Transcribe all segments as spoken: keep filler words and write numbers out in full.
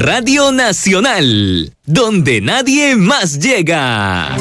Radio Nacional, donde nadie más llega.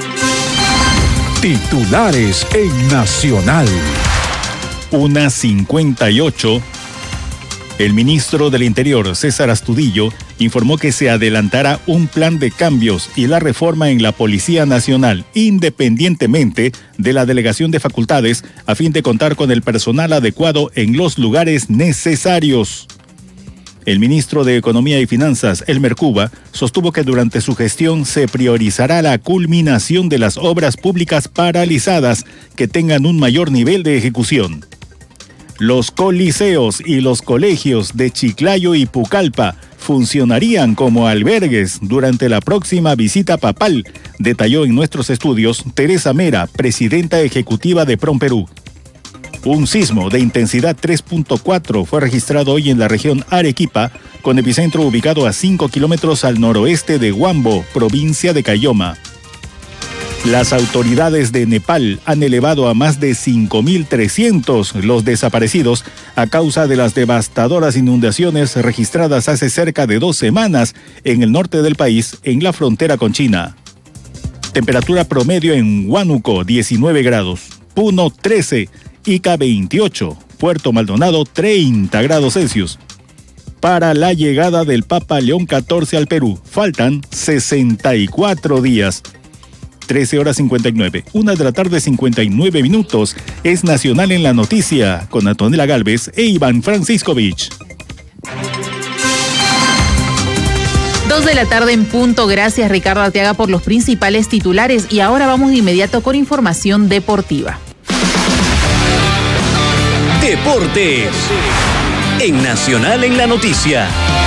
Titulares en Nacional. Una cincuenta y ocho. El ministro del Interior, César Astudillo, informó que se adelantará un plan de cambios y la reforma en la Policía Nacional, independientemente de la delegación de facultades, a fin de contar con el personal adecuado en los lugares necesarios. El ministro de Economía y Finanzas, Elmer Cuba, sostuvo que durante su gestión se priorizará la culminación de las obras públicas paralizadas que tengan un mayor nivel de ejecución. Los coliseos y los colegios de Chiclayo y Pucallpa funcionarían como albergues durante la próxima visita papal, detalló en nuestros estudios Teresa Mera, presidenta ejecutiva de PROMPERÚ. Un sismo de intensidad tres punto cuatro fue registrado hoy en la región Arequipa, con epicentro ubicado a cinco kilómetros al noroeste de Huambo, provincia de Cayoma. Las autoridades de Nepal han elevado a más de cinco mil trescientos los desaparecidos a causa de las devastadoras inundaciones registradas hace cerca de dos semanas en el norte del país, en la frontera con China. Temperatura promedio en Huánuco, diecinueve grados, Puno, trece, Ica, veintiocho, Puerto Maldonado, treinta grados Celsius. Para la llegada del Papa León catorce al Perú, faltan sesenta y cuatro días. trece horas cincuenta y nueve, una de la tarde cincuenta y nueve minutos, es Nacional en la Noticia, con Antonella Galvez e Iván Franciscovich. Dos de la tarde en punto, gracias Ricardo Arteaga por los principales titulares y ahora vamos de inmediato con información deportiva. Deportes, en Nacional en la Noticia.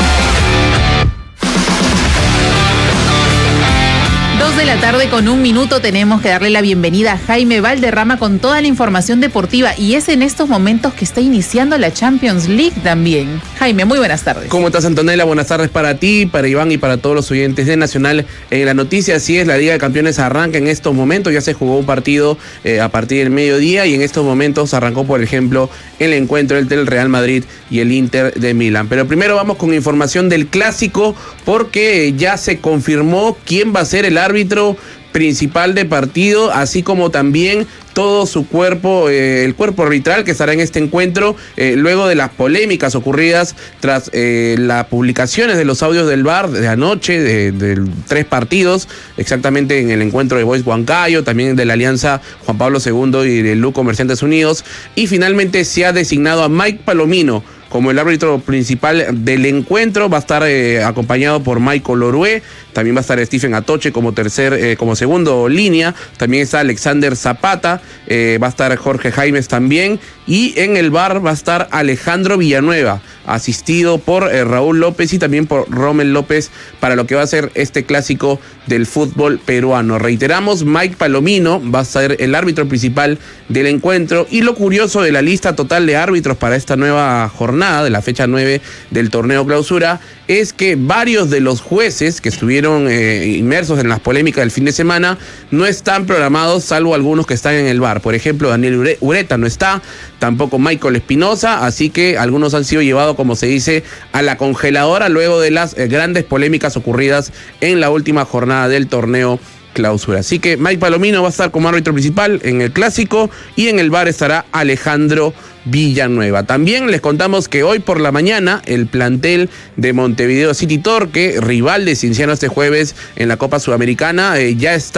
Dos de la tarde con un minuto, tenemos que darle la bienvenida a Jaime Valderrama con toda la información deportiva y es en estos momentos que está iniciando la Champions League también. Jaime, muy buenas tardes. ¿Cómo estás, Antonella? Buenas tardes para ti, para Iván y para todos los oyentes de Nacional en la Noticia. Así es, la Liga de Campeones arranca en estos momentos, ya se jugó un partido eh, a partir del mediodía y en estos momentos arrancó, por ejemplo, el encuentro entre el Real Madrid y el Inter de Milán. Pero primero vamos con información del Clásico porque ya se confirmó quién va a ser el árbitro principal de partido, así como también todo su cuerpo, eh, el cuerpo arbitral que estará en este encuentro, eh, luego de las polémicas ocurridas tras eh, las publicaciones de los audios del V A R de anoche, de, de tres partidos, exactamente en el encuentro de Boys Huancayo, también de la Alianza Juan Pablo segundo y de Lu Comerciantes Unidos, y finalmente se ha designado a Mike Palomino como el árbitro principal del encuentro. Va a estar eh, acompañado por Michael Orué, también va a estar Stephen Atoche como tercer, eh, como segundo línea, también está Alexander Zapata, eh, va a estar Jorge Jaimes también, y en el V A R va a estar Alejandro Villanueva, asistido por eh, Raúl López y también por Rommel López para lo que va a ser este clásico del fútbol peruano. Reiteramos, Mike Palomino va a ser el árbitro principal del encuentro, y lo curioso de la lista total de árbitros para esta nueva jornada de la fecha nueve del torneo Clausura es que varios de los jueces que estuvieron eh, inmersos en las polémicas del fin de semana no están programados, salvo algunos que están en el V A R. Por ejemplo, Daniel Ureta no está, tampoco Michael Espinosa, así que algunos han sido llevados, como se dice, a la congeladora luego de las eh, grandes polémicas ocurridas en la última jornada del torneo Clausura. Así que Mike Palomino va a estar como árbitro principal en el Clásico y en el V A R estará Alejandro Villanueva. También les contamos que hoy por la mañana el plantel de Montevideo City Torque, rival de Cienciano este jueves en la Copa Sudamericana, eh, ya está